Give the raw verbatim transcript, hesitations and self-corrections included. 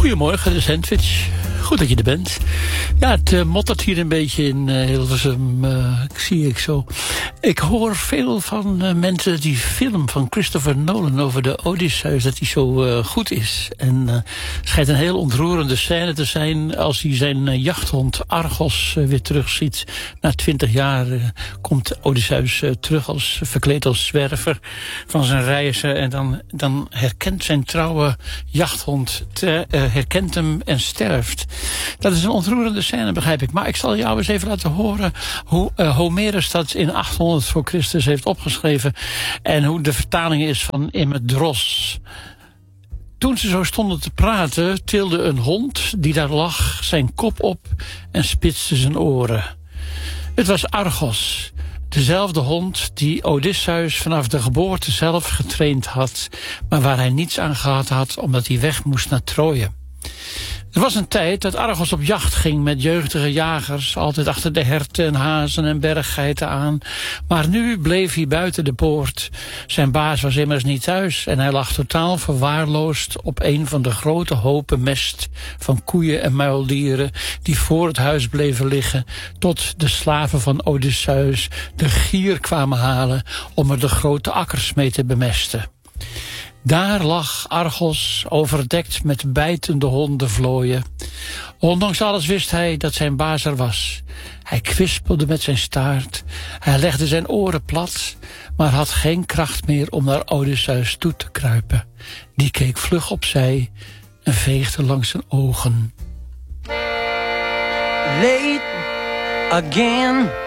Goedemorgen, de Sandwich. Goed dat je er bent. Ja, het uh, mottert hier een beetje in uh, Hilversum, uh, zie ik zo. Ik hoor veel van uh, mensen die film van Christopher Nolan over de Odysseus, dat die zo uh, goed is. En uh, het schijnt een heel ontroerende scène te zijn als hij zijn uh, jachthond Argos uh, weer terugziet. Na twintig jaar uh, komt Odysseus uh, terug als verkleed als zwerver van zijn reizen. En dan, dan herkent zijn trouwe jachthond, te, uh, herkent hem en sterft. Dat is een ontroerende scène, begrijp ik. Maar ik zal jou eens even laten horen hoe uh, Homerus dat in achthonderd voor Christus heeft opgeschreven. En hoe de vertaling is van Immerdros. Toen ze zo stonden te praten, tilde een hond die daar lag zijn kop op en spitste zijn oren. Het was Argos, dezelfde hond die Odysseus vanaf de geboorte zelf getraind had, maar waar hij niets aan gehad had omdat hij weg moest naar Troje. Er was een tijd dat Argos op jacht ging met jeugdige jagers, altijd achter de herten en hazen en berggeiten aan. Maar nu bleef hij buiten de poort. Zijn baas was immers niet thuis en hij lag totaal verwaarloosd op een van de grote hopen mest van koeien en muildieren die voor het huis bleven liggen, tot de slaven van Odysseus de gier kwamen halen om er de grote akkers mee te bemesten. Daar lag Argos, overdekt met bijtende hondenvlooien. Ondanks alles wist hij dat zijn baas er was. Hij kwispelde met zijn staart, hij legde zijn oren plat, maar had geen kracht meer om naar Odysseus toe te kruipen. Die keek vlug opzij en veegde langs zijn ogen. Late again.